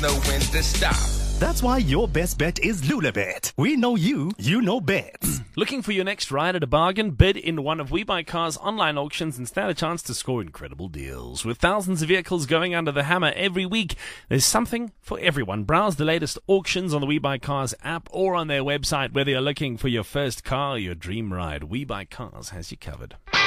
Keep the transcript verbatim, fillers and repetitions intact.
know when to stop. That's why your best bet is Lulabet. We know you, you know bets. Looking for your next ride at a bargain? Bid in one of WeBuyCars' online auctions and stand a chance to score incredible deals. With thousands of vehicles going under the hammer every week, there's something for everyone. Browse the latest auctions on the WeBuyCars app or on their website, whether you're looking for your first car or your dream ride. WeBuyCars has you covered.